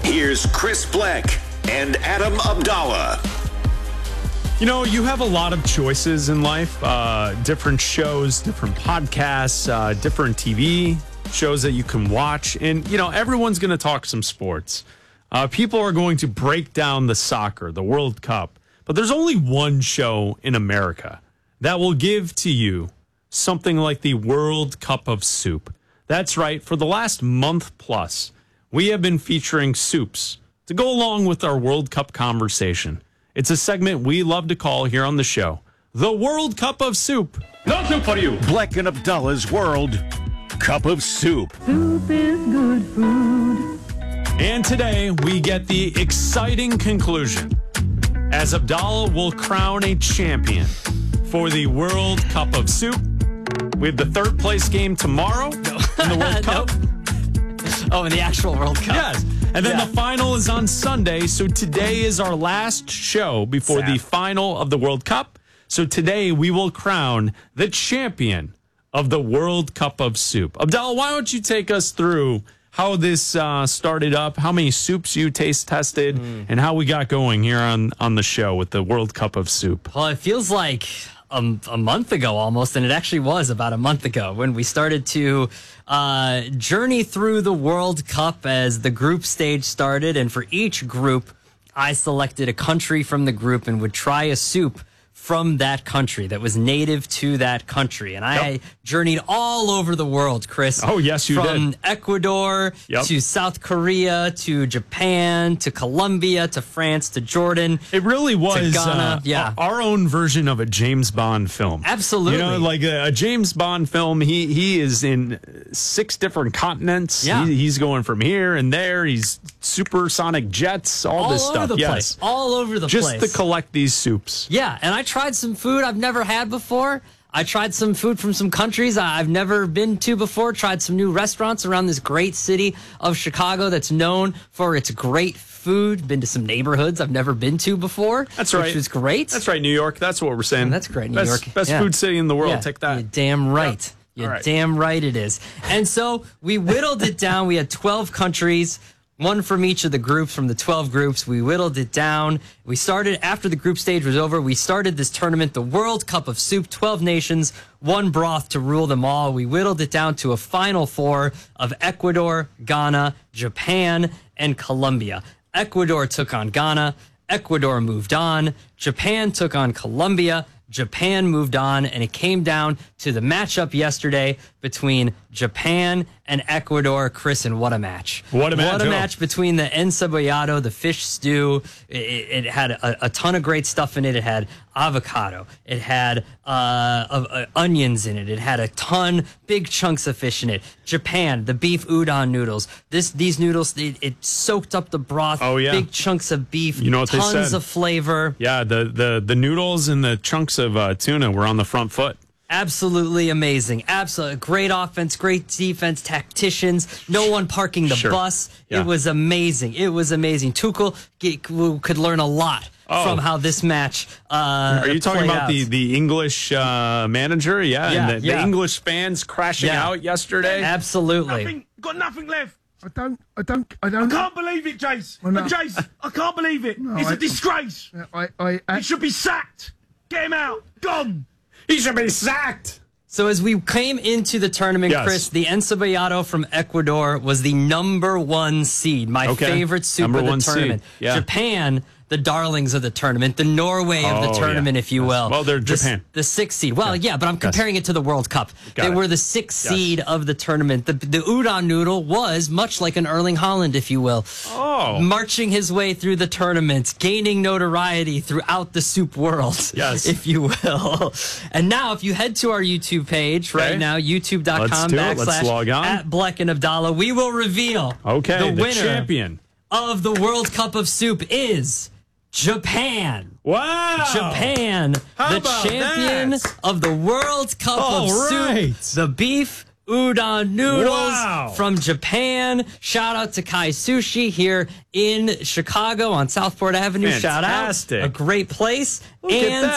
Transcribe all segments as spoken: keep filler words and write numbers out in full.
Here's Chris Bleck and Adam Abdallah. You know, you have a lot of choices in life, uh, different shows, different podcasts, uh, different T V shows that you can watch. And, you know, everyone's going to talk some sports. Uh, people are going to break down the soccer, the World Cup. But there's only one show in America that will give to you something like the World Cup of Soup. That's right. For the last month plus, we have been featuring soups to go along with our World Cup conversation. It's a segment we love to call here on the show, the World Cup of Soup. No soup for you. Bleck and Abdallah's World Cup of Soup. Soup is good food. And today we get the exciting conclusion as Abdallah will crown a champion for the World Cup of Soup. We have the third place game tomorrow in the World Cup. Nope. Oh, in the actual World Cup. Yes. And then Yeah. the final is on Sunday. So today is our last show before Sad. the final of the World Cup. So today we will crown the champion of the World Cup of Soup. Abdallah, why don't you take us through how this uh, started up, how many soups you taste tested, mm. and how we got going here on, on the show with the World Cup of Soup. Well, it feels like a, a month ago almost, and it actually was about a month ago when we started to uh, journey through the World Cup as the group stage started. And for each group, I selected a country from the group and would try a soup from that country that was native to that country. And I Yep. journeyed all over the world, Chris. Oh, yes, you From did. Ecuador Yep. to South Korea to Japan to Colombia to France to Jordan. It really was Ghana, uh, yeah. our own version of a James Bond film. Absolutely. You know, like a, a James Bond film, he he is in six different continents. Yeah. He, he's going from here and there. He's supersonic jets, all, all this over stuff. the yes. place. All over the Just place. to collect these soups. Yeah, and I tried some food I've never had before. I tried some food from some countries I've never been to before. Tried some new restaurants around this great city of Chicago that's known for its great food. Been to some neighborhoods I've never been to before. That's right. Which was great. That's right, New York. That's what we're saying. Oh, that's great, New best, York. Best Yeah. food city in the world. Yeah, Take that. You're damn right. Yep. You're All right. damn right it is. And so we whittled it down. We had twelve countries, one from each of the groups, from the twelve groups. We whittled it down. We started, after the group stage was over, we started this tournament, the World Cup of Soup, twelve nations, one broth to rule them all. We whittled it down to a final four of Ecuador, Ghana, Japan, and Colombia. Ecuador took on Ghana. Ecuador moved on. Japan took on Colombia. Japan moved on, and it came down to the matchup yesterday between Japan and Ecuador. Chris, and what a match. What a match. What a Oh. match between the encebollado, the fish stew. It, it had a, a ton of great stuff in it. It had avocado. It had uh, uh, uh, onions in it. It had a ton, big chunks of fish in it. Japan, the beef udon noodles. This These noodles, it, it soaked up the broth. Oh, yeah. Big chunks of beef. You know what they tons said. of flavor. Yeah, the, the, the noodles and the chunks of uh, tuna were on the front foot. Absolutely amazing. Absolutely great offense, great defense, tacticians, no one parking the Sure. bus. Yeah. It was amazing. It was amazing. Tuchel get, could learn a lot Oh. from how this match uh Are you talking played about out. the, the English uh, manager? Yeah, Yeah, and the, yeah. the English fans crashing Yeah. out yesterday? Absolutely. Nothing, got nothing left. I don't, I don't, I I don't. can't believe it, Jace. Well, no. Jace, I can't believe it. it's I- a disgrace. I, I, I, He should be sacked. Get him out. Gone. He should be sacked. So as we came into the tournament, Yes. Chris, the encebollado from Ecuador was the number one seed, my Okay. favorite soup Number of the one seed. tournament. Yeah. Japan, the darlings of the tournament, the Norway of the Oh, tournament, yeah. if you Yes. will. Well, they're The s- Japan. The sixth seed. Well, yeah, but I'm comparing it to the World Cup. Got they it. were the sixth Yes. seed of the tournament. The, the udon noodle was much like an Erling Haaland, if you will. Oh. Marching his way through the tournament, gaining notoriety throughout the soup world, Yes. if you will. And now, if you head to our YouTube page right Okay. now, youtube.com Let's do it. Let's backslash log on. at Bleck and Abdallah, we will reveal Okay, the the winner champion. of the World Cup of Soup is Japan. Wow. Japan, How the about champion that? of the World Cup All of right. Soup, the beef udon noodles Wow. from Japan. Shout out to Kai Sushi here in Chicago on Southport Avenue. Fantastic. Shout out. A great place. Look at and that.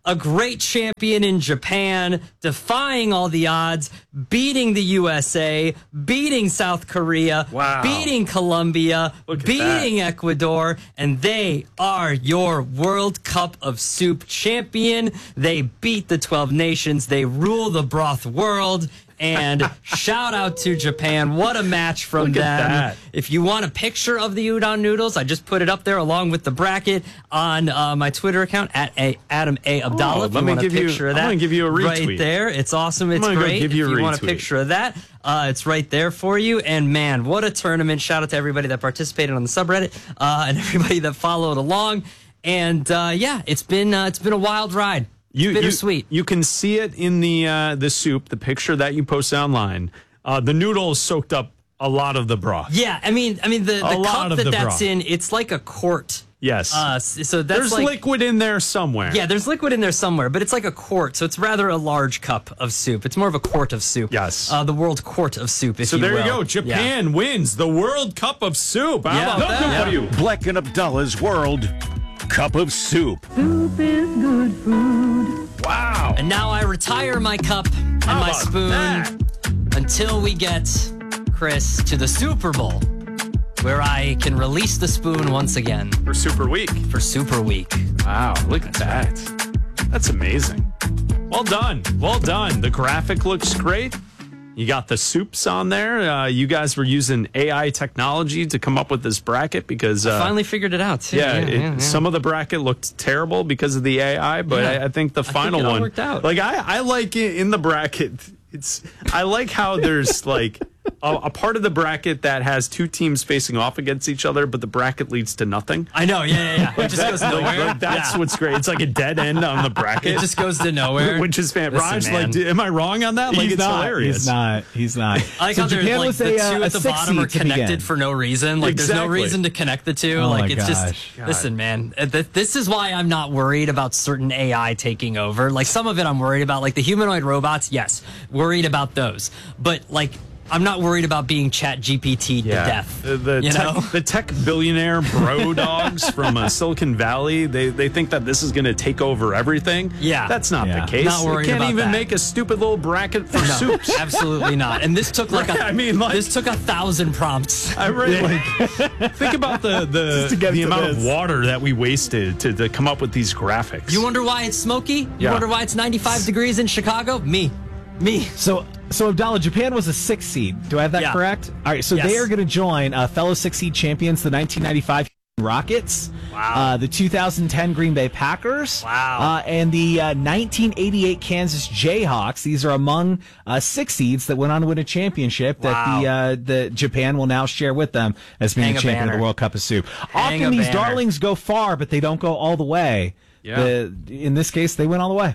a great champion in Japan, defying all the odds, beating the U S A, beating South Korea, Wow. beating Colombia, Look at beating Ecuador, and they are your World Cup of Soup champion. They beat the twelve nations. They rule the broth world. And shout out to Japan. What a match from Look at them. that. If you want a picture of the udon noodles, I just put it up there along with the bracket on uh, my Twitter account at a, Adam A. Abdallah. Oh, if let you me want give a you- picture of I'm that, gonna give you a right retweet. there. It's awesome. It's gonna go great. give you if a you want a retweet. picture of that, uh, it's right there for you. And man, what a tournament. Shout out to everybody that participated on the subreddit uh, and everybody that followed along. And uh, yeah, it's been uh, it's been a wild ride. You, It's bittersweet. You, you can see it in the uh, the soup, the picture that you posted online. Uh, the noodles soaked up a lot of the broth. Yeah, I mean, I mean the, A the lot cup of that the that's broth. in, it's like a quart. Yes. Uh, s- so that's There's like, liquid in there somewhere. Yeah, there's liquid in there somewhere, but it's like a quart, so it's rather a large cup of soup. It's more of a quart of soup. Yes. Uh, the world quart of soup, if So you there will. you go. Japan wins the World Cup of Soup. How Yeah. about that? Yeah. Black and Abdallah's World Cup of Soup. Soup is good food. Wow. And now I retire my cup and How my about spoon that? until we get, Chris, to the Super Bowl, where I can release the spoon once again For Super Week. for Super Week. Wow, look at that. That's amazing. Well done. Well done. The graphic looks great. You got the soups on there. Uh, you guys were using A I technology to come up with this bracket because uh, Finally figured it out, too. yeah, yeah, it, yeah, yeah. some of the bracket looked terrible because of the A I, but Yeah. I, I think the I think final it all one worked out. Like I, I like it in the bracket. It's I like how there's like a, a part of the bracket that has two teams facing off against each other, but the bracket leads to nothing. I know, yeah, yeah, yeah. It just goes Like, nowhere. like, that's Yeah. what's great. It's like a dead end on the bracket. It just goes to nowhere. Which is fan. Listen, Raj, man. like, d- am I wrong on that? Like, He's it's not. hilarious. He's not. He's not. I like so how there's Japan like was the a, uh, two a at the six bottom are seed to connected begin. for no reason. Like there's no Exactly. reason to connect the two. Oh like my it's gosh. just listen, man. uh, th- This is why I'm not worried about certain A I taking over. Like some of it I'm worried about. Like the humanoid robots, yes, worried about those. But like I'm not worried about being Chat G P T'd to death. The, the, you tech, know? the tech billionaire bro dogs from uh, Silicon Valley, they, they think that this is going to take over everything. Yeah. That's not Yeah. the case. Not worried They can't about even that. make a stupid little bracket for No, soups. absolutely not. And this took like Right, a, I mean, like- this took a thousand prompts. I really like think about the the, to get the to amount of this. water that we wasted to, to come up with these graphics. You wonder why it's smoky? You Yeah. wonder why it's ninety-five degrees in Chicago? Me. Me. So, so Abdallah, Japan was a six seed. Do I have that Yeah. correct? All right. So Yes. they are going to join uh, fellow six seed champions, the nineteen ninety-five Rockets, Wow. uh, the two thousand ten Green Bay Packers, Wow. uh, and the uh, nineteen eighty-eight Kansas Jayhawks. These are among uh, six seeds that went on to win a championship Wow. that the uh, the Japan will now share with them as being Hang the a champion of banner. the World Cup of Soup. Hang Often a these banner. darlings go far, but they don't go all the way. Yeah. The, in this case, they went all the way.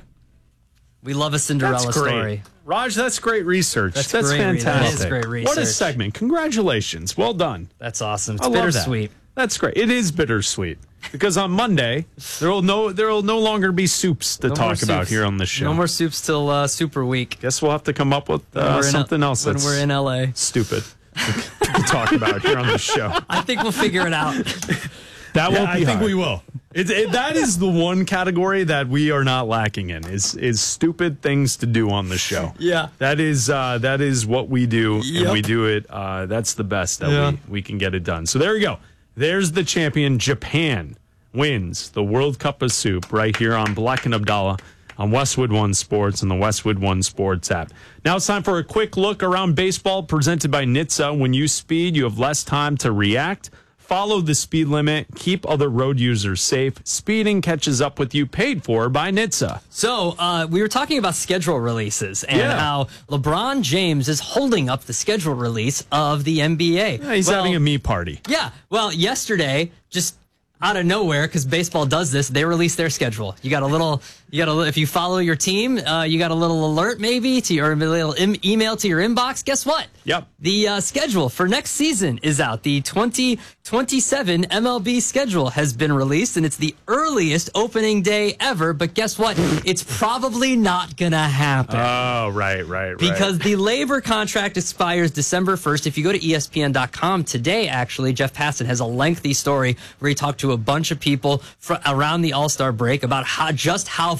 We love a Cinderella That's great. story. Raj, that's great research. That's That's, great re- that fantastic. is great What a research. segment. Congratulations. Well done. That's awesome. It's I love that. bittersweet. That's great. It is bittersweet because on Monday there will no there will no longer be soups to No more talk about soups. here on the show. No more soups till uh, Super Week. Guess we'll have to come up with When uh, we're in something L- else when that's we're in L A. stupid to talk about here on the show. I think we'll figure it out. That Yeah, won't I be think hard. we will. It, it, that is the one category that we are not lacking in is is stupid things to do on the show. Yeah. that is uh, that is what we do, and Yep. we do it. Uh, that's the best that Yeah. we we can get it done. So there you go. There's the champion. Japan wins the World Cup of Soup right here on Black and Abdallah on Westwood One Sports and the Westwood One Sports app. Now it's time for a quick look around baseball presented by N H T S A. When you speed, you have less time to react. Follow the speed limit. Keep other road users safe. Speeding catches up with you. Paid for by N H T S A. So uh, we were talking about schedule releases and Yeah. how LeBron James is holding up the schedule release of the N B A. Yeah, he's Well, having a me party. Yeah. Well, yesterday, just out of nowhere, because baseball does this, they released their schedule. You got a little, you got a little, if you follow your team, uh, you got a little alert maybe to your, a little im- email to your inbox. Guess what? Yep. The uh, schedule for next season is out. The twenty twenty-seven M L B schedule has been released, and it's the earliest opening day ever. But guess what? It's probably not going to happen. Oh, right, right, right. Because the labor contract expires December first. If you go to E S P N dot com today, actually, Jeff Passan has a lengthy story where he talked to a bunch of people fr- around the All-Star break about how just how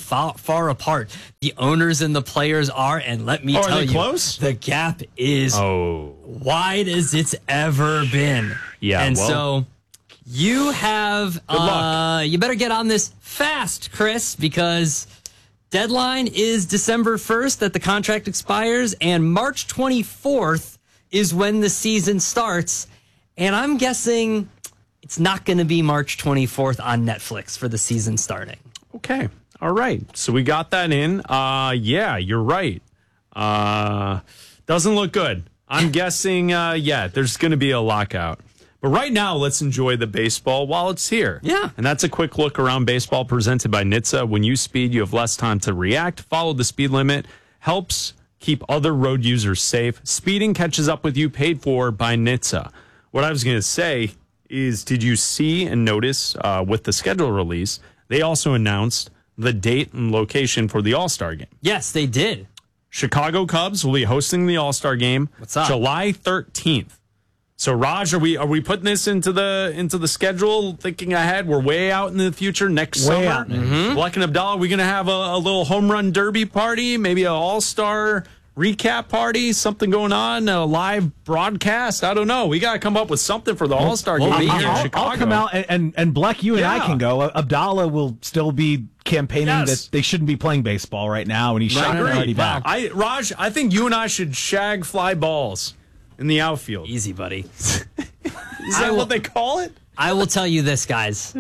far, far apart the owners and the players are. And let me Oh, are tell they you, close? the gap is Oh, wide as it's ever been. Yeah, And well, so you have, uh, luck. you better get on this fast, Chris, because deadline is December first that the contract expires, and March twenty-fourth is when the season starts. And I'm guessing it's not going to be March twenty-fourth on Netflix for the season starting. okay. All right. So we got that in. Uh, yeah, you're right. Uh, doesn't look good. I'm guessing, uh, yeah, there's going to be a lockout. But right now, let's enjoy the baseball while it's here. Yeah. And that's a quick look around baseball presented by N H T S A. When you speed, you have less time to react. Follow the speed limit. Helps keep other road users safe. Speeding catches up with you, paid for by N H T S A. What I was going to say is, did you see and notice uh, with the schedule release, they also announced the date and location for the All-Star game. Yes, they did. Chicago Cubs will be hosting the All-Star game What's up? July thirteenth. So Raj, are we are we putting this into the into the schedule, thinking ahead? We're way out in the future next Way summer. out. Mm-hmm. Black and Abdallah, are we gonna have a, a little home run derby party, maybe an all-star recap party, something going on, a live broadcast? I don't know. We gotta come up with something for the All-Star we'll game be here here. in I'll, Chicago. I'll come out and, and, and Bleck, you and I Yeah. can go. Abdallah will still be campaigning Yes. that they shouldn't be playing baseball right now, and he's I shot agree. already back. I Raj, I think you and I should shag fly balls in the outfield. Easy, buddy. Is that will- what they call it? I will tell you this, guys.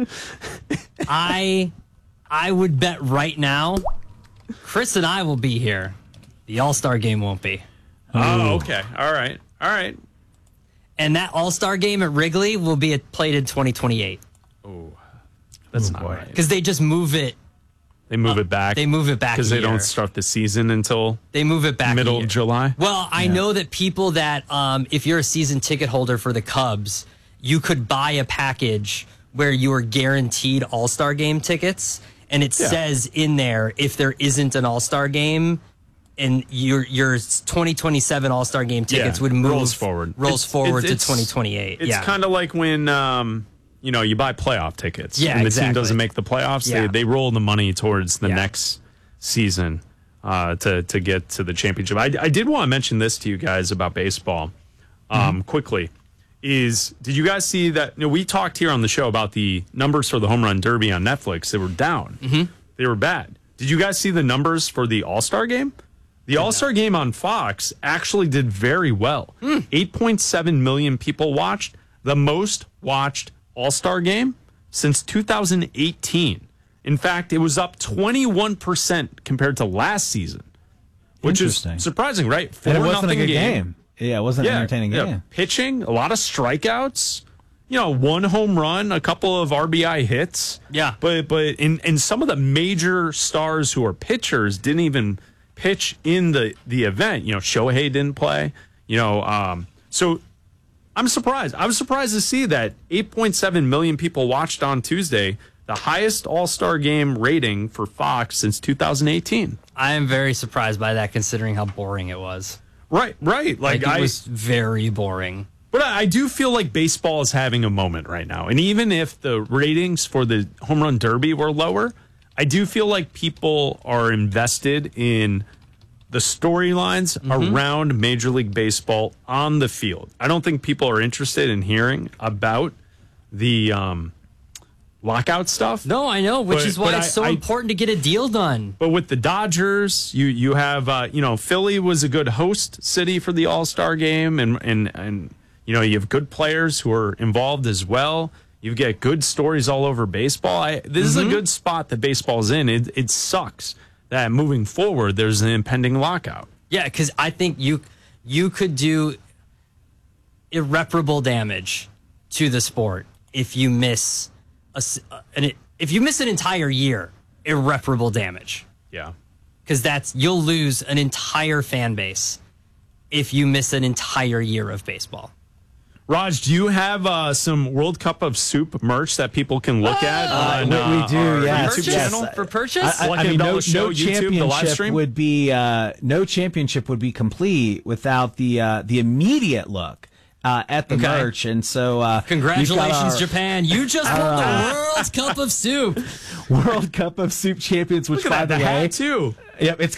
I I would bet right now, Chris and I will be here. The All-Star game won't be. Oh, okay. All right. All right. And that All-Star game at Wrigley will be played in twenty twenty-eight. That's Oh, not boy. right. Because they just move it. They move it back. They move it back because a they year. don't start the season until They move it back a middle year. of July. Well, I know that people that, um, if you're a season ticket holder for the Cubs, you could buy a package where you are guaranteed All-Star game tickets. And it Yeah. says in there, if there isn't an All-Star game, and your your twenty twenty-seven All-Star game tickets Yeah, would move rolls forward. rolls It's- forward it's- to twenty twenty-eight. It's yeah. kind of like when um, you know you buy playoff tickets. Yeah, and the exactly. team doesn't make the playoffs. Yeah. They they roll the money towards the Yeah. next season uh, to to get to the championship. I, I did want to mention this to you guys about baseball um, Mm-hmm. quickly. Is did you guys see that? You know, we talked here on the show about the numbers for the home run derby on Netflix. They were down. Mm-hmm. They were bad. Did you guys see the numbers for the All Star game? The All Star game on Fox actually did very well. Hmm. eight point seven million people watched, the most watched All Star game since two thousand eighteen. In fact, it was up twenty-one percent compared to last season, which is Interesting. surprising, right? and it Four wasn't a nothing good game. Yeah, it wasn't an entertaining yeah. game. Pitching, a lot of strikeouts. You know, one home run, a couple of R B I hits. Yeah. But but in and some of the major stars who are pitchers didn't even pitch in the the event. You know, Shohei didn't play. You know, um, so I'm surprised. I was surprised to see that eight point seven million people watched on Tuesday, the highest All-Star game rating for Fox since two thousand eighteen. I am very surprised by that, considering how boring it was. Right, right. Like, Like, it I was very boring. But I do feel like baseball is having a moment right now. And even if the ratings for the home run derby were lower, I do feel like people are invested in the storylines Mm-hmm. around Major League Baseball on the field. I don't think people are interested in hearing about the um, lockout stuff. No, I know, which But- is why but it's I- so I- important to get a deal done. But with the Dodgers, you you have uh, you know Philly was a good host city for the All Star game, and and and you know you have good players who are involved as well. You get good stories all over baseball. I, this is a good spot that baseball's in. It it sucks that moving forward there's an impending lockout. Yeah, because I think you you could do irreparable damage to the sport if you miss a s- uh, an, if you miss an entire year. Irreparable damage, Yeah. because that's you'll lose an entire fan base if you miss an entire year of baseball. Raj, do you have uh, some World Cup of Soup merch that people can look at? on, we- we uh, do, our yes, YouTube Purchase yes. channel? for purchase. I, Like I mean, Abdallah no, Show, no YouTube, the live championship stream? would be uh, no championship would be complete without the uh, the immediate look uh, at the Okay. merch. And so, uh, we've got Congratulations, our Japan. You just won the World Cup of Soup. World Cup of Soup champions, which, Look by at the that, the way, hat too. yep, it's